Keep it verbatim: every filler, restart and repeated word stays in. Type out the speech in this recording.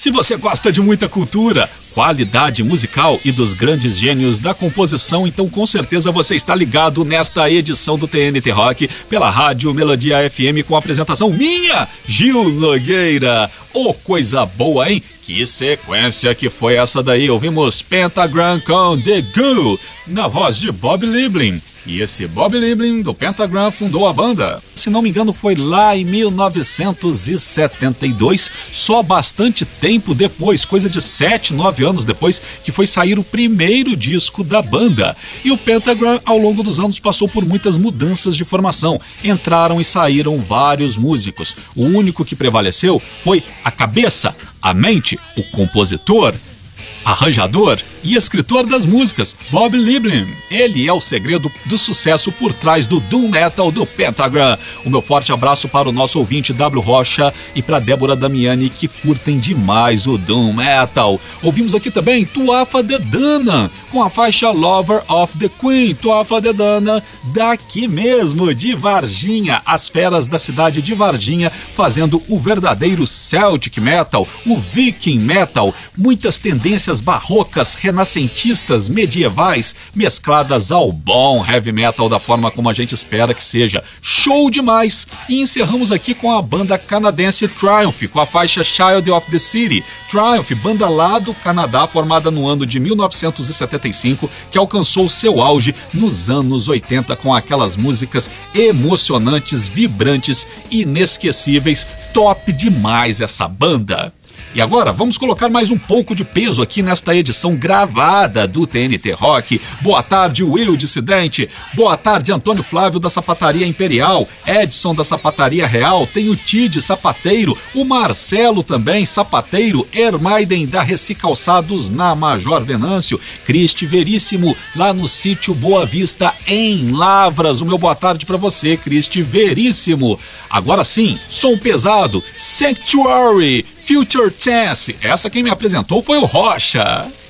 Se você gosta de muita cultura, qualidade musical e dos grandes gênios da composição, então com certeza você está ligado nesta edição do T N T Rock pela Rádio Melodia F M com a apresentação minha, Gil Nogueira. Oh, coisa boa, hein? Que sequência que foi essa daí? Ouvimos Pentagram com The Goo, na voz de Bob Liebling. E esse Bob Liebling do Pentagram fundou a banda. Se não me engano, foi lá em mil novecentos e setenta e dois, só bastante tempo depois, coisa de sete, nove anos depois, que foi sair o primeiro disco da banda. E o Pentagram, ao longo dos anos, passou por muitas mudanças de formação. Entraram e saíram vários músicos. O único que prevaleceu foi a cabeça, a mente, o compositor, arranjador e escritor das músicas, Bob Liebling. Ele é o segredo do sucesso por trás do Doom Metal do Pentagram. O meu forte abraço para o nosso ouvinte W. Rocha e para Débora Damiani, que curtem demais o Doom Metal. Ouvimos aqui também Tuatha Dé Danann com a faixa Lover of the Queen. Tuatha Dé Danann, daqui mesmo, de Varginha, as feras da cidade de Varginha, fazendo o verdadeiro Celtic Metal, o Viking Metal, muitas tendências barrocas, renascentistas, medievais, mescladas ao bom heavy metal da forma como a gente espera que seja. Show demais! E encerramos aqui com a banda canadense Triumph, com a faixa Child of the City. Triumph, banda lá do Canadá, formada no ano de mil novecentos e setenta e cinco, que alcançou seu auge nos anos oitenta com aquelas músicas emocionantes, vibrantes, inesquecíveis. Top demais essa banda! E agora vamos colocar mais um pouco de peso aqui nesta edição gravada do T N T Rock. Boa tarde, Will Dissidente. Boa tarde, Antônio Flávio da Sapataria Imperial, Edson da Sapataria Real, tem o Tid Sapateiro, o Marcelo também, Sapateiro, Ermaiden da Recicalçados na Major Venâncio, Cristi Veríssimo lá no sítio Boa Vista em Lavras. O meu boa tarde para você, Cristi Veríssimo. Agora sim, som pesado, Sanctuary, Future Tense. Essa quem me apresentou foi o Rocha.